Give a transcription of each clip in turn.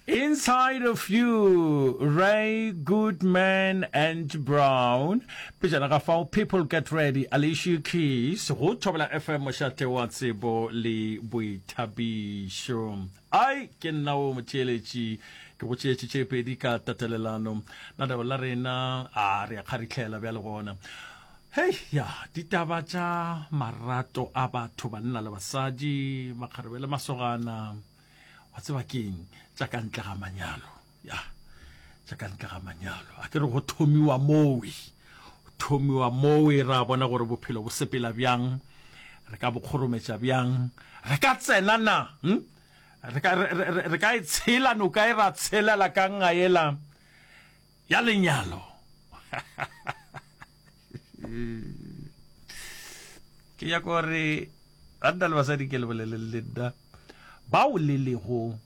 Inside of you, Ray, Goodman, and Brown. People get ready. Alicia Keys. Hotobla FM Moshate Watsebo li Buitabisho. I can now Machelechi. Kuchechi Pedika Tatelano. Nada Larena. Aria Caricela Belona. Hey, ya, Ditabaja, Marato Aba Tubanala Vasaji, Macarvela Masorana. What's the king? Jacan Caramanyalo. Ya, Jacan Caramanyalo. I can go Tomiwa Mowi. Tomiwa Mowi Rabona or Bupilo, Sepila Biang, Recabo Koromecha Biang, Recatse Nana, Recait Sela Nukaira Sela La Cangaela Yalinyalo. Kaya kore andal wasari kelo lelenda baulele ho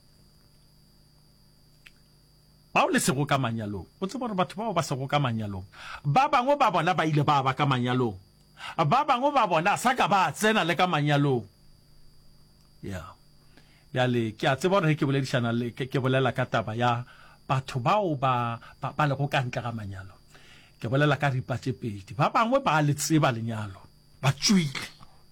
baulese go kamanyalo o tseba re batho ba se go kamanyalo ba bangwe ba bona ba ile ba kamanyalo ba bangwe ba bona saka ba tsena le kamanyalo ya le ke a tseba re ke boledishana le ke bolela ka taba ya batho bao ba le go kantla kamanyalo ke bolela ka ripatse pedi ba bangwe ba le tseba lenyalo ba tswile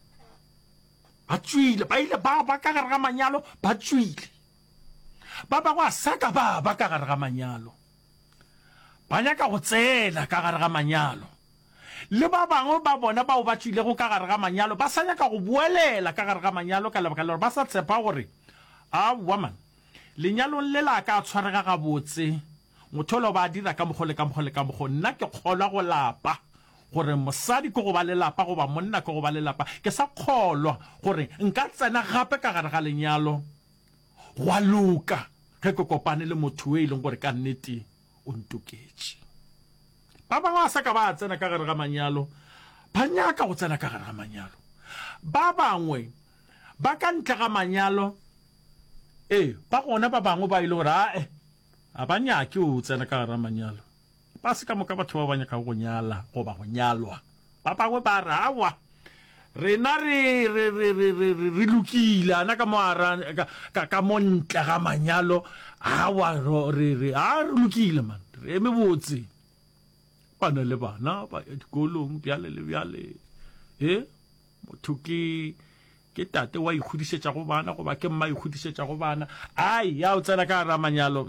ba ile ba ka gare ga manyalo ba tswile ba bangwe a saka ba ka gare ga manyalo ba nyaka go tsena ka gare ga manyalo le ba bangwe ba bona bao ba tswile go ka gare ga manyalo ba sa nyaka go boelela ka gare ga manyalo ka lebaka le ba sa tshepa gore a woman lenyalo le la ka tshwarega ga botse motholo ba dira ka mogole nna ke kgolwa go lapa gore mosadi go ba le lapa go ba monna go ba le lapa ke sa kgolwa gore nka tsena gape ka gare ga lenyalo wa luka ge ke kopane le motho e leng gore ka nnete o ntuketse ba bangwe sa ka ba tsena ka gare ga manyalo ba nyaka go tsena ka gare ga manyalo ba bangwe ba ka ntle ga manyalo ba gona ba bangwe ba ile gore abanya ke o tsena ka gare ga manyalo ba se ka moka batho ba banya ka go nyala go ba go nyalwa ba bangwe ba rawa rena re lukile ana ka moara ka montla ga manyalo awa re lukile man re me botse bana le bana ba dikolong bjale le bjale motho ke tate wa ikhudisetsa go bana go ba ke mma ikhudisetsa go bana ai ya o tsena ka ra manyalo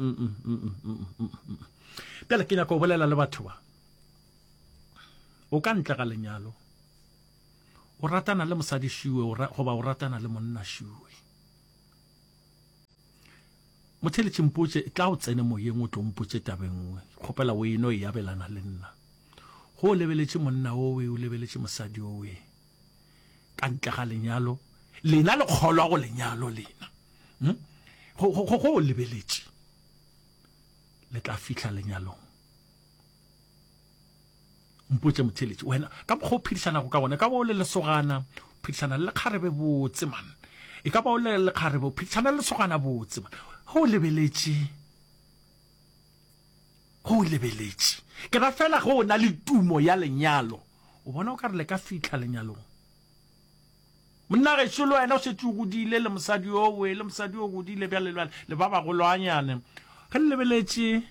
pele ke nyaka go bolela le batho ba o ka ntla ga lenyalo o ratana le mosadi shiwe go ba o ratana le monna shiwe mothele tshimpoche tla o tsene moyeng o tlo mpotse tabengwe khopela o eno ya belana le nna go lebeletse monna o we o lebeletse mosadi o we ka ntla ga lenyalo lena le kgolwa go lenyalo lena go lebeletse le tla fihla lenyalong mpotse motheletsi wena ka go phidisana go ka bona ka bo le lesogana phidisana le kgarebe botse man e ka ba o le kgarebe phidisana le lesogana botse man go lebeletse ke ra fela go na le tumo ya lenyalo o bona o ka re le ka fihla lenyalong monna ge tsholo wena o se tugudile le mosadi o godile bjale le ba ba golwanyane ge le lebeletse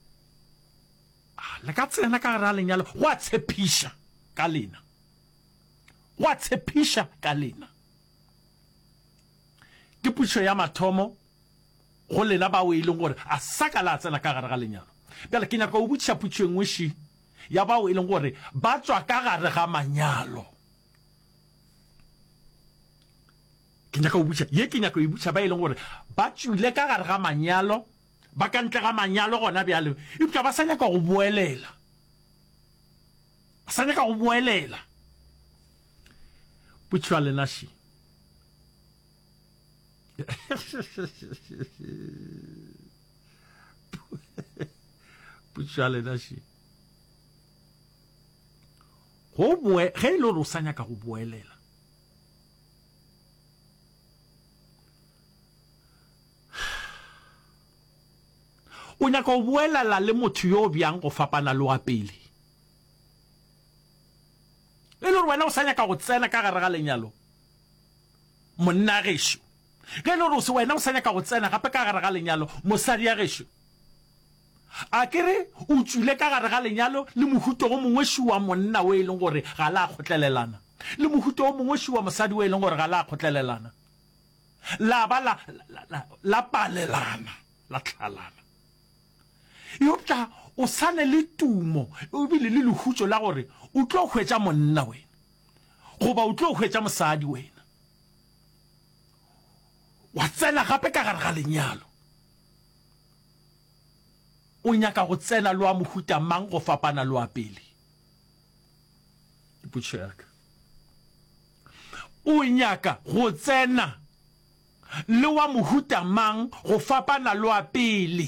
le ka tsena ka gare ga lenyalo go a tshepiša ka lena ke pušo ya mathomo go lena ba o e leng gore a saka la tsena ka gare ga lenyalo bjale ke nyaka o botšiša putšo engweši ya bao e leng gore ba tswa ka gare ga manyalo ke nyaka o botša ba e leng gore ba tswile ka gare ga manyalo ba ka ntle ga manyalo gona bjale ipša ba sa nyaka go boelela putšwa lenaši ge e le gore o sa nyaka go boelela o nyaka go boelela le motho yo bjang go fapana le wa pele e le gore wena o sa nyaka go tsena ka gare ga lenyalo monna gešo ge le gore se wena o sa nyaka go tsena gape ka gare ga lenyalo mosadi ya gešo a kere o tswile ka gare ga lenyalo le mohuto go mongwe šiwa monna o e leng gore ga la kgotlelelana le mohuto o mongwe šiwa mosadi o e leng gore ga la kgotlelelana la ba la palelana la tlhalana yopša o sane le tumo o bile le lehutso la gore o tlo hwetša monna wena goba o tlo hwetša mosadi wena wa tsena gape ka gare ga lenyalo o nyaka go tsena le wa mohuta mang go fapana le wa pele ipotšo yaka o nyaka go tsena le wa mohuta mang go fapana le wa pele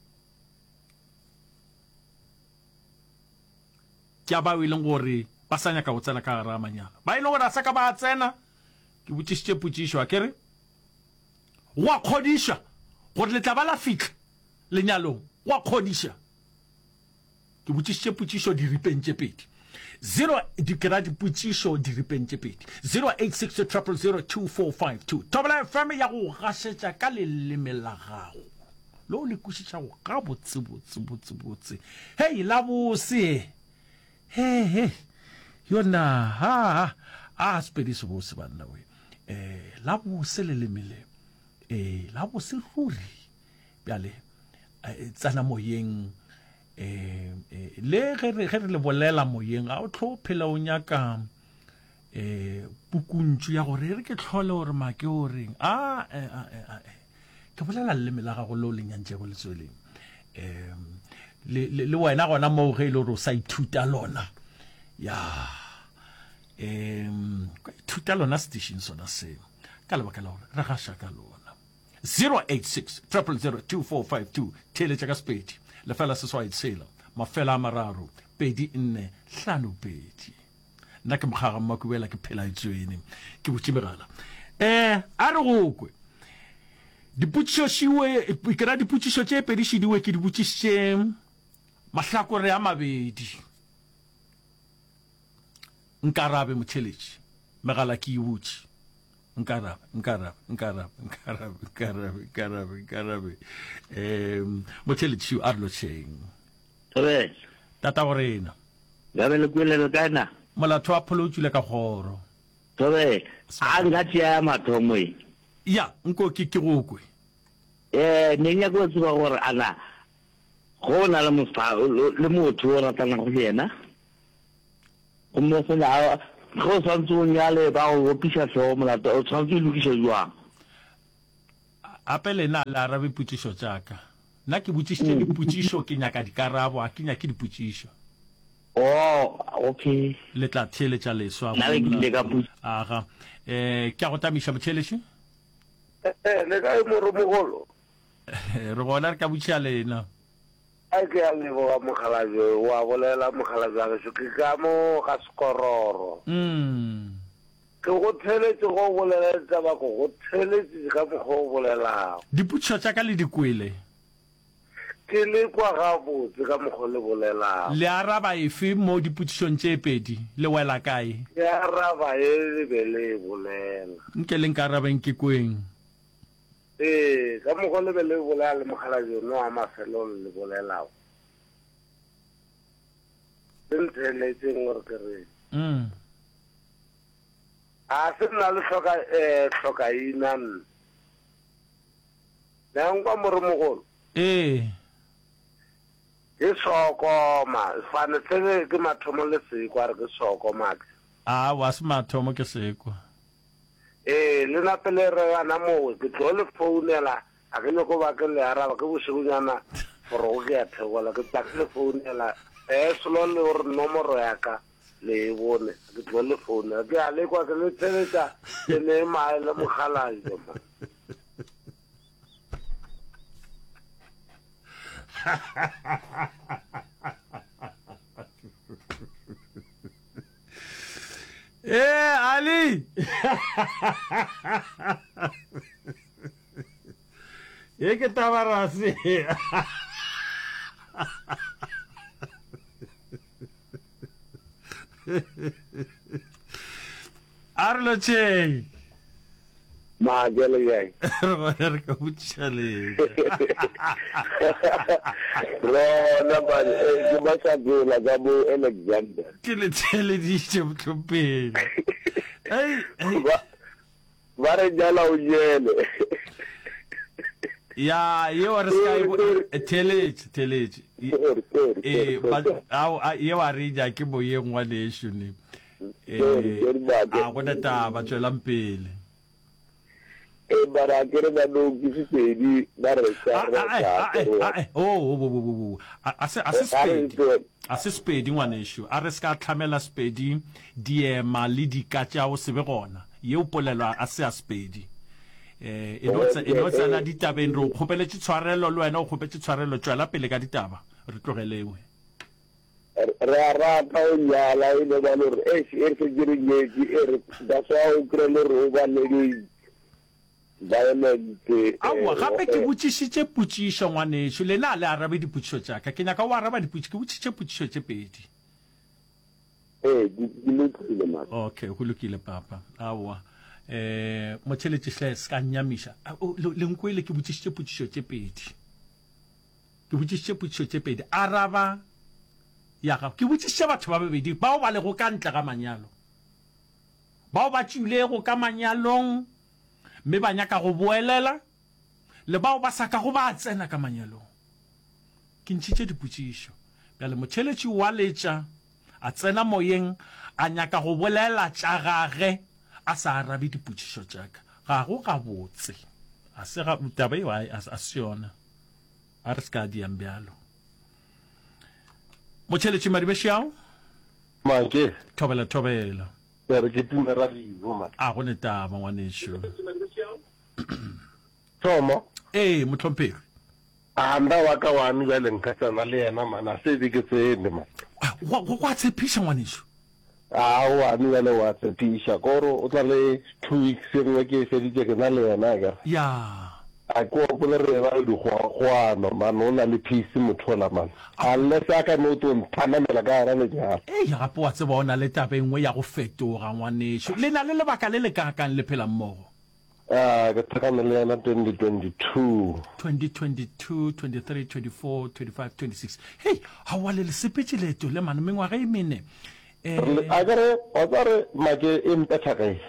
ke ba o ileng gore ba sa nyaka go tsena ka gare ga manyalo ba ile gore a sa ka ba tsena ke botšišitše potšišo a kere wa kgodiša gore le tla ba la fitlha lenyalong wa kgodiša ke botšišitše potšišo diripeng tše pedi di kera dipotšišo diripeng tše pedi 0860002452 Thobela FM ya go gašetša ka leleme la gago le o le kwešišago ga botsebotsebotsebotse hei la bose he yona sepedi se bose banna we la bose leleme le la bose ruri bjale tsana moyeng le ge re le bolela moyeng a o tlo phela o nyaka pukuntšu ya gore re ke tlhole gore make o reng ke bolela leleme la gago le o lenyantšego le tsweleng le wena gona moo ge e le gore o sa ithuta lona ya ithuta lona station sona seo ka lebaka la gore re gaša ka lona 086 theletša ka sepedi lefela seswai tshela mafela a mararo 2452 nna ke mokgaga mmakubela ke phela itswene ke botse megala a re gokwe dipotšišo tše pedi šidiwe ke di botšišitše mahlakore a mabedi nkarabe motheletši megala ke e botše nkarabe motheletši a re lotšheng tata gorena gabe le kwelelo kana molato a pholo o tswile ka kgoro tobe a nka tšea mathomo ya nko ke gokwe ne nyaka go tseba gore ana go na le motho o ratana go yena gomme fela go santse o nyale ba go opiša tlhogo molato o tshwanetse o lokiša jwang ape lena le arabe potšišo tšaka nna ke botšišitše dipotšišo ke nyaka dikarabo a ke nyake dipotšišo okay le tla theletša leswa aga ke a go tamiša motheletši le kae moromogolo re bona re ka botšia lena a ke a leboga mokgalaje wa bolela mokgalaje a gešo ke ka mo ga sekororo ke go theletše go bolela tabako go theletše ka mokgwa o bolelago dipotšišo tša ka le dikwele ke le kwa gabotse ka mokgwa le bolelago le araba efe mo dipotšišong tše pedi le wela kae ke araba e le be le bolela nke le nka arabeng ke kweng ka mokgwa le be le bolela le mokgalaje no a mafelo le bolelago se ntheletšeng gore ke re a se nna le hlokaina nna nenkwa moromogolo ke sokoma fane tsele ke mathomo le sekwa re ke sokoma wa se mathomo ke sekwa le napele re gana mowe ke tlo le founela a ke nyako ba ke le araba ke bošegonyana gore go ke ya thegola ke tla ke le founela selo le gore nomoro yaka le e bone ke tlo le founela ke a lekwa ke le theletša ke ne mae le mokhalaje ma Ali que estaba así. Mo Magele guy. Re ka botšale. No, but you must have been like Alexander. Ke le theleditše Motlompedi. Hey, Ba re jala o jele. ya yo re ska theletše yo a re ja ke boye ngwa lesho ne a go neta ba tswelang pele Bara kere ba no kisipedi ba re sa ase spedi ngwa lesho a re ska tlhamela spedi diema le dikatša o se be gona yeo polelwa a se a spedi e no tsena ditabeng re o kgopeletse tshwarelo le wena o kgopetse tshwarelo tswela pele ka ditaba re tlogelewe re a rata o nyala e le ba lore se direngetse that's why o krele re o ba le violent awa gape ke botšišitše potšišo ngwanešo le na le arabe dipotšišo tša ka ke nyaka o araba dipotšišo ke botšišitše potšišo tše pedi di lokile ma okay go lokile papa awa motšheletše hle se ka nnyamiša lenkwele ke botšišitše potšišo tše pedi ke botšišitše potšišo tše pedi araba ya gago ke botšišitše batho ba babedi bao ba lego ka ntle ga manyalo bao ba tšwilego ka manyalong mme ba nyaka go boelela le bao ba sa ka go ba tsena ka manyalong ke ntšhitše dipotšišo bjale motšheletše wa letša a tsena moyeng a nyaka go bolela tša gage a sa arabe dipotšišo tšaka ga go ga botse a se ga taba eo a se yona a re se ka diang bjalo motšheletše madibešao Make thobela re ke tuma radio man a go netaba ngwanešo Tomo Motlhompedi anda wa ka wa ni bele nka tsana le yena mana se di ke tsene man wa tshepisha ngwanešo wa ni bele wa tshepisha koro o tla le 2 weeks engwe ke feditše ke na le yena ga ya a ko pole re ba di gwa man o na le peace mothola man alle sa ka no to nthanamela ka ra le ja gape wa tseba ona le taba engwe ya go fetoga ngwanešo le na le lebaka le le kakang le phela mmogo ke thakana le yena 2022 23 24 25 26 hey ha wa le sepetse leto le mane mengwaga e mene a gare o tsare make impetha kae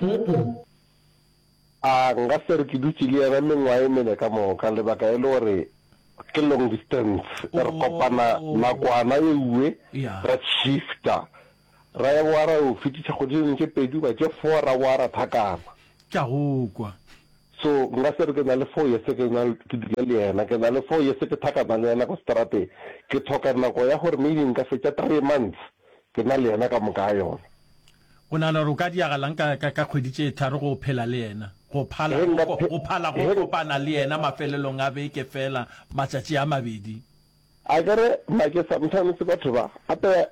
a nga sere ke dutse le yena mengwaga e mene ka moka lebaka e le gore ke long distance re kopana nakwana e uwe ra shifta ra ya wara o fitisa go ding ke pedi ba ke 4 ra wara thakana ka go kwa so nga sere ke na le 4 years ke na ke dile le yena ke na le 4 years ke thakana le yena ko strate ke thoka nako ya gore meeting ka fetsa 3 months ke na le yena ka moka yona o na le ro ka dia galang ka kgweditše tharo go phela le yena go phala go kopana le yena mafelelong a beke fela matšatši a mabedi a gare make sometimes batho ba ape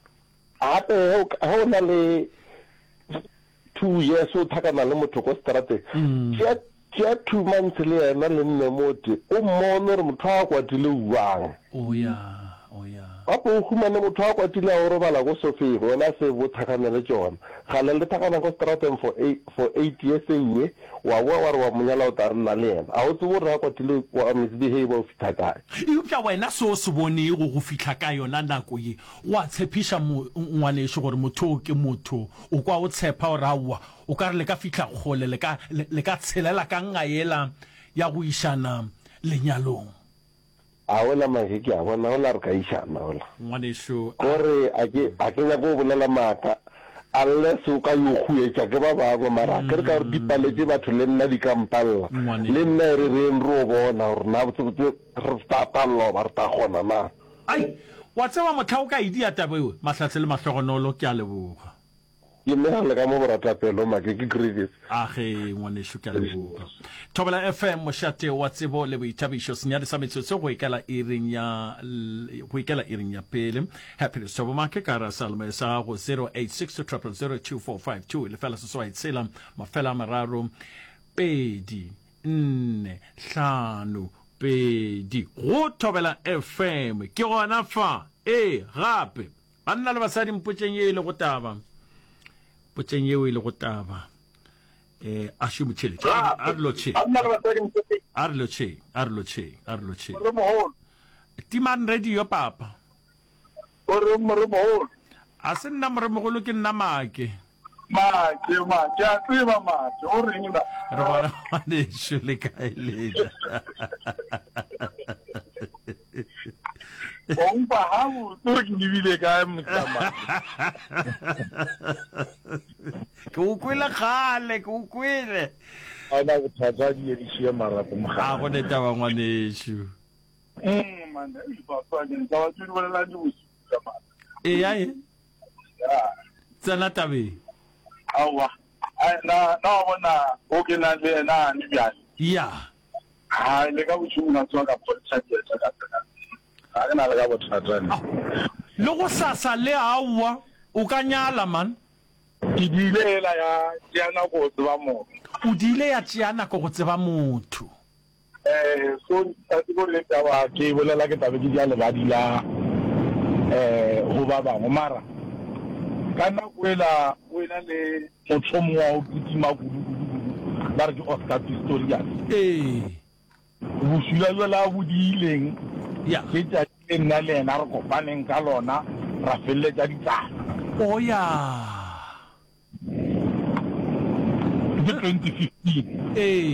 ho na le 2 years o thakana le motho ko strate ke 2 months le yena le nne moti o mmono re motho a kwatile uwang o ya apo o humane motho a kwatile a o robala go sofeng wena se bo thakana le tsona ga le thakana ko strate for 8 years ewe wa re wa monyala o tla nna le yena a o tsebo re a kwatile wa misbehave o fitha kae eupša wena se o se bone go fitlha ka yona nako ye wa tshepiša ngwanešo gore motho ke motho o kwa o tshepa gore aowa o ka re le ka fitlha kgole le ka tshelela ka ngaela ya go išana lenyalong a wela make ke a bona o la re ka išana ola ngwanešo gore a ke nya go bolela maaka alle se o ka yo khuetša ke ba bangwe mara ke re ka re dipaletse batho le nna di kampalla le nna re reng ro bona gore na botsebotse re statalo ba re ta gona na ai wa tseba motho o ka idia tabewe mahlatle le mahlogonolo ke a leboga ke mmegale ka mo boratapelo make ke grievous age ngwanešo ke a leboga thobela fm mošate wa tsebo le boithabišo senyadi sa metsotso go ikela iring ya pele happiness thobo make ka ra salme sa go 0860002452 le fela seswai tsela mafela mararo pedi 4 5 pedi go thobela fm ke gona fa gape banna le basadi mpotšeng ye ile go taba potšeng yeo e le go taba ashu mchele arlo che timan radio papa asenna moremogolo ke nna make a tseba make o reng na re bona ane shule kaelela Ompa hamu to ke dibile ka motama ke ukwela khale ke ukwele ana go tsatsa di edisiye marapo a go neta ba ngwaneshu man e ba tswa ke tsa tswe ba la di usi ma ai tsana tabe awa na bona o ke na le na ni bya ya le ka botshungu na tswa ka polisa ke tsa ka a na le ka botshatsane lo go sasa le awa o ka nyala man ke dile la ya na go tswa mo o dile ya tsana go tseba motho so a go le taba ke bolela ke tabe ke dia le ba dila ho ba bangwe mara kana kwela wena le motsomo wa o putima kudu ba re ke Oscar Pistorius busula yo la budileng ya ke tsa nna le na re kopaneng ka lona ra felle tsa ditsana o ya 2015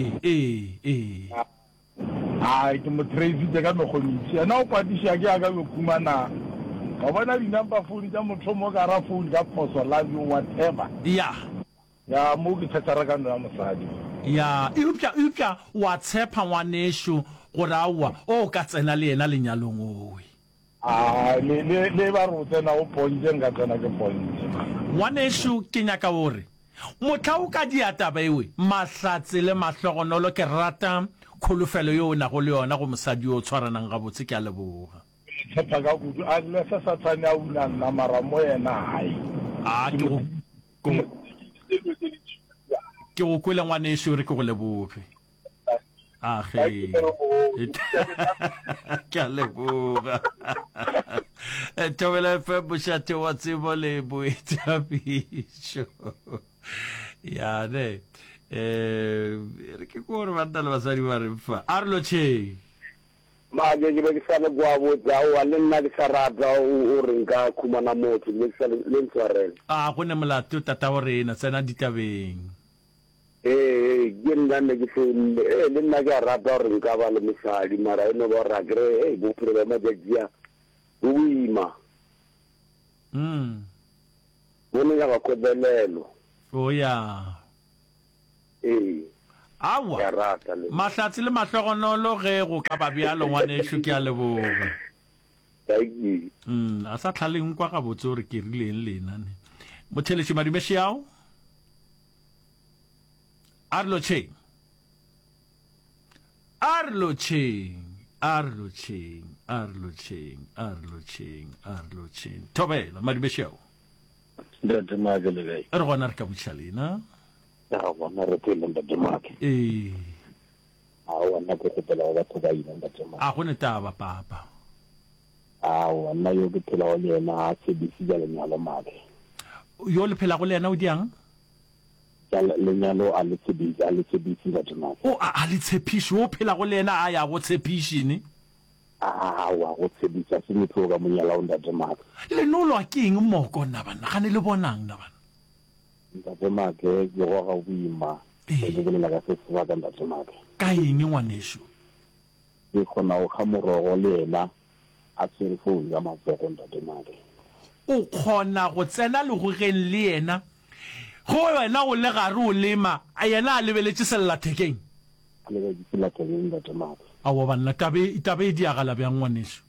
ai ke mo tracy ka no khonisi ana o kwatisha ke aga go kumana wa bona di number phone tsa motho mo ka ra phone ka poso la you whatever ya mo ke tsara ka no mosadi ya upya wa tshepa ngwaneshu go rawa o ka tsena le yena lenyalong owe le ba re tsena o ponje nga tsena ke ponje ngwaneshu ke nyaka hore motla o ka diata baiwe mahlatse le mahlogonolo ke rata kholofelo yo na go le yona go mosadi yo tshwaranang ga botse ke a leboga tshepa ka kudu a le sa sa tsane a una nna mara mo yena hai ke go kwela ngwaneshu re ke go leboge ge ke a leboga Thobela FM Bošate wa tsebo le boetapitšo ya ne re ke gore banta le basadi ba re fa arlo che ma ke be ke sa le bua botsa o le nna ke sa rata o reng ka khumana motho le sa le ntshwarela go ne molato tata wa rena tsena ditabeng ke nna ne ke le nna ke rata o reng ka ba le mosadi mara eno ba ra kre bophelo ba majajia uima bona ya go belelo o ya awa mahlatse le mahlogonolo ge go ka ba bjalo ngwanesho ke a leboga a sa tlhaleng kwa ga botse gore ke rileng lena ne motheletši madumeši yao arlo cheng thobela madumeši yao Ndate make le gai. Re gona re ka botšhalena. Ya bona re tele ndate make. Wona ke tela wa batho ba ina ndate make. A go ne taba papa. Wona yo ke tela wa yena a se bisi ya lenyalo make. Yo le phela go le yena o diang? Ya lenyalo a le tsebisi ndate make. A le tshepiši o phela go le yena a ya go tshepiši ne? Wa go tsebisa se motho ga monyala o ndate make. Le nolo a ke eng moko nna bana ga ne le bonang nna bana? Ndate make ke go ga boima ke bolela ka se se ka ndate make. Ka eng ngwanesho? Ke khona o ga morogo le yena a tsere phone ya matsogo ndate make. O khona go tsena le go geng le yena go wena o le gare o lema a yena a lebeletse sellathekeng. A lebeletse sellathekeng ndate make. Awa banna tabe di agala bjang ngwanesho?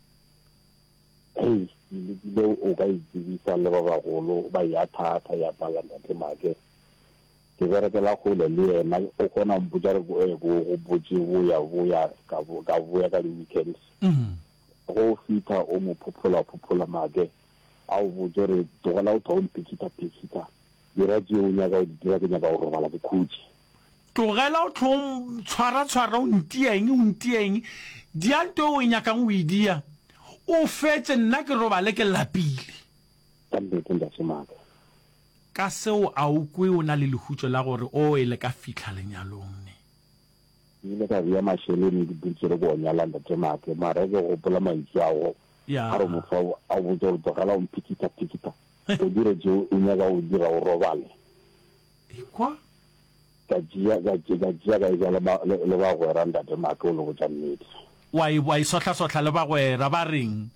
Le o ka itsebisa le ba bagolo ba ya thata ya bala ndate make. Ke berekela gole le yena o kgona mpotsa re go botse boya ka boya ka di-weekends. Go fita o mo phophola make a o botse re tlogela o tla o mpekita dira tseo o nyaka o di dira ke nyaka o robala bokhutsi. Tlogela o tlo tshwara o ntieng dianto o nyakang o idia o fetse nna ke robale ke lapile. Tambete ndase make. ka seo a ukwe o na le lehutso la gore o ele ka fitla lenyalong ne ile ka bia masheleni di ditsere go nyala ntate make mara go gopola mantsi ao ya aro mo fa a bo tlo gala o pikita o dire jo o nya ga o dira o robale kwa ka jia ga ile le ba go randa ntate make o lo go tsa nnete wa isotla le ba gwera ba reng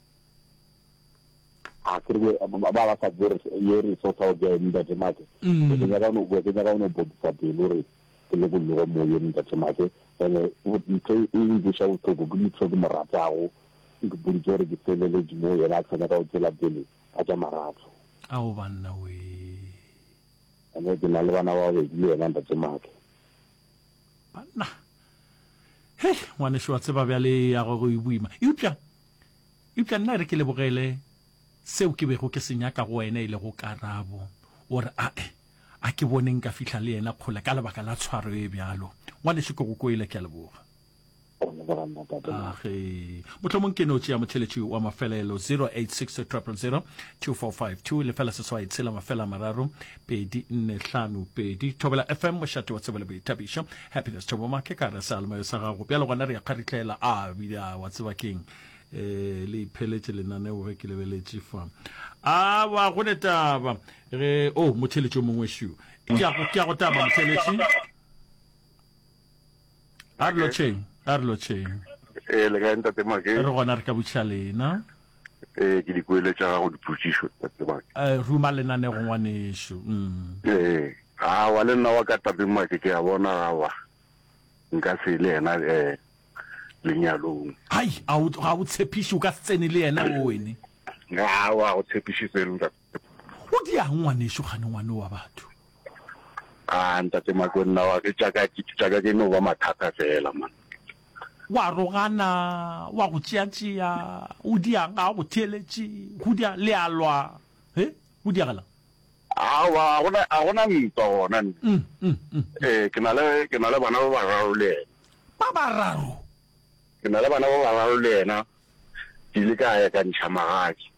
a kire ba sa dire yeri so sa ge ntate make ke nya ga no bo sa pelo ke le go lo mo yeri ntate make ene o ntse e di sa o to go di tso di maratao ke budi gore ke felele di mo yena tsena ka o tsela pele a ja maratso a o banna we ene ke na le bana ba be di yena ntate make banna he ngwane shwa tseba bjale ya go ibuima upja nna re ke le bogele seo ke bego ke senyaka go wena ile go karabo ore a ke boneng ka fihla le yena kgole ka lebaka la tshwaro e bjalo ngwane shiko go koile ke leboga motlhomong ke no tšea motheletši wa mafelelo 0860002452 lefela seswai tshela mafela mararo 245 thobela fm mošate wa tsebele boithabišo happiness thobomake ka re salmayo sa gago bjalo gona re ya kgaritlela bida wa tsebakeng le ipheletše lenaneo ge ke lebeletše fa wa go netaba ge motheletši o mongwe shu ke a go taba motheletši Arlo che. Le ga ntate make. Re gona re ka butša lena. Ke di kwele tša go diputšišo ntate make. Ruma lenane go ngwanešo. Wa le nna wa ka tate make ke a bona gawa. Nka se le yena lenyalong. Hai, ga o tshepiše o ka se tsene le yena o wene. Wa go tshepišitse ntate. O diang ngwanešo gane ngwane wa batho? Ntate make nna wa ke tšaka ke no ba mathata fela man. Wa rogana wa go tšeatšea o dianga go theeletše go dia le alwa go diagala a gona ntwa gona ke na le bana ba bararo le ke na le bana ba bararo le yena ke ile ka ya ka ntšha magadi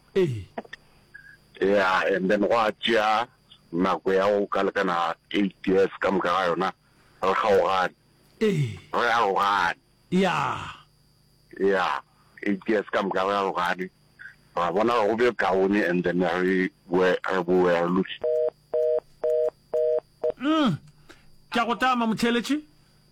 and then go a tšea nako ya go ka lekana 8 years ka moka ga yona re kgaogane re arogane Yeah, 8 years come Gavano Radi. I want to be Kauni and then we were looking. Kakotama Mutelechi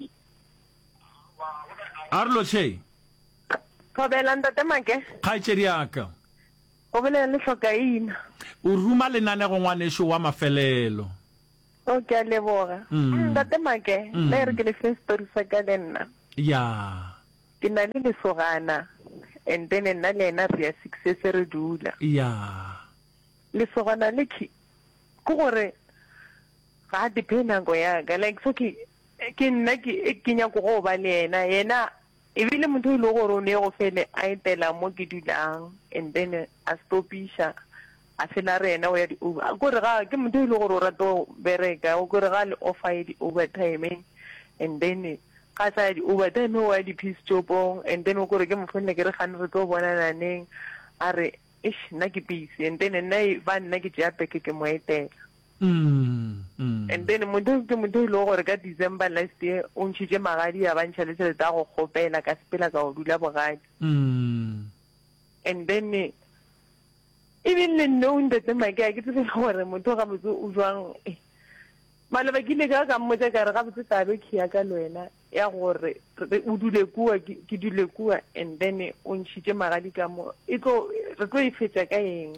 Arlo Che Kobelanda Temake Kaicheriaka Obele Sokain Uruma le nane go ngwanesho wa mafelelo Okay lebora Temake le ke le story sa ka lenna ya ke na le lesogana and then nna le ena re ya success re dula ya lesogana le ke gore ga dependa go ya ga like so ke nna ke nya go ba le yena e bile motho ile gore o ne go fele a etela mo ke dulang and then a stopisha a fela rena o ya di over gore ga ke motho ile gore o rato bereka o gore ga le offer di overtime and then ka sa di overtime wa di peace jobong and then o gore ke mofone ke re gane re tlo bona naneng a re nna ke busy and then nna ba nna ke tšea peke ke mo etela and then motho ile gore ka December last year o ntšhitše magadi ya bantšha le tšhelete ya go kgopela ka sepela ka go dula bogadi and then even le knowing that make ke tsebe gore motho ga botse o jwang maleba ke le ka mmotse ka re ga botse tabe ke ya ka lwena ya gore o dule kua ke dule kua and then o ntšhitše magadi ka mo re tlo e fetša ka eng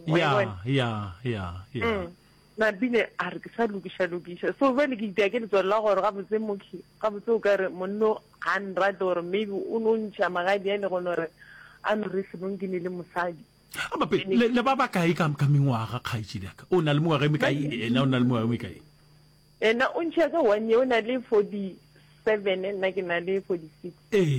na bile a re ke sa lokiša so vele ke itea ke letswalela gore ga botse o ka re monno ga nrate gore maybe o no ntšha magadi a le gone gore a no re sebong ke ne le mosadi le ba kae ka mengwaga kgaetšediaka o na le mengwaga e mekae ena o na le mengwaga e mekae ena o ntšha ka 1 year o na le 47 nna ke na le 46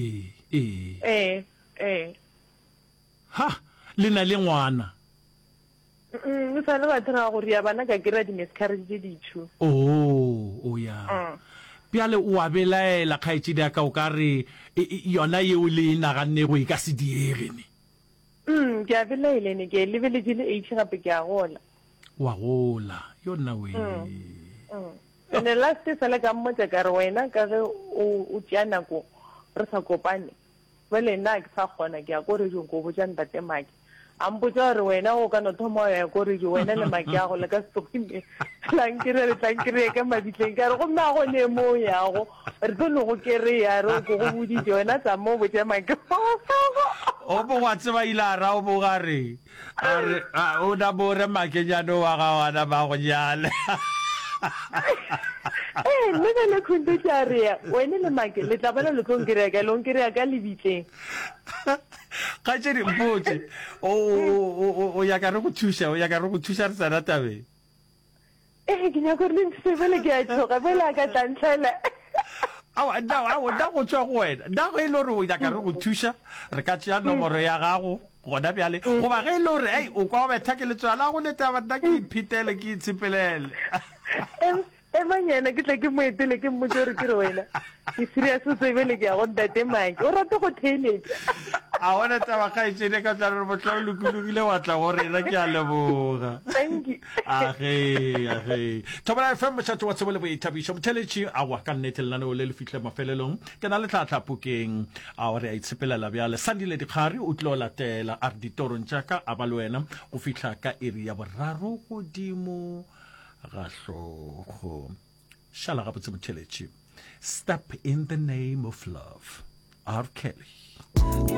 ha le na le ngwana o sa le batho ra gore ya bana ka kry-a di-miscarriage tse ditšho ya bjale o a belaela kgaetšediaka o ka re yona yeo le naganne go e ka se diegene ke a belaelene ke lebeletše le age gape ke a gola wa gola yo nna we ene last sala ka mmotsa ka re wena ka ge o tšea nako re sa kopane bale nna ke sa kgona ke ya ko rejong ko botša ntate Maki a mpotsa gore wena o ka no thoma ya ko rejo wena le Maki ya go le ka stokime tlankire ka mabitleng ka re go mma go ne mo ya go re tlo no go kere ya re go go boditse wena tsa mo botša Maki o bo wa tseba ilara o bo gare o da bore makenyano wa ga wana ba go nyale nna le khunto tša rea wena le Maki le tla bana le tlongkire ka lebitleng ga tsere mpotse o ya ka re go thuša re sa ratabe ke nyaka gore le ntse bele ke a tloga bele a ka tlantlhela nda go tswa go wena nda go e le gore o ya ka re go thuša re ka tšea nomoro ya gago gona bjale goba ge e le gore o kwa betha ke letswala go letaba nna ke iphetele ke itshepelele emanyana ke tla ke moetele ke mmotse gore ke re wena ke serious o tsebele ke ya go ntate Maki o rata go theeletša a bona taba ga etsene ka tla re botla o lokologile wa tla go rena ke a leboga age thobela FM mošate wa tsebo le boithabišo motheletši awa ka nnete lenaneo le le fihle mafelelong ke na le tlhatlhapokeng a re a itshepelela bjale Sandile Dikgari o tlo latela a re ditorong tšaka a ba le wena go fihla ka iri ya boraro godimo ga hlogo šala gabotse motheletši Step in the Name of Love R. Kelly